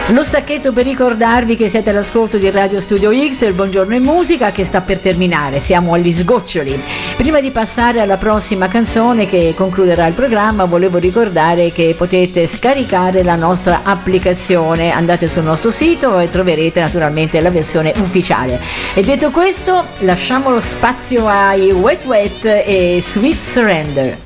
Lo stacchetto per ricordarvi che siete all'ascolto di Radio Studio X del Buongiorno in Musica, che sta per terminare, siamo agli sgoccioli. Prima di passare alla prossima canzone che concluderà il programma, volevo ricordare che potete scaricare la nostra applicazione, andate sul nostro sito e troverete naturalmente la versione ufficiale. E detto questo, lasciamo lo spazio ai Wet Wet e Sweet Surrender.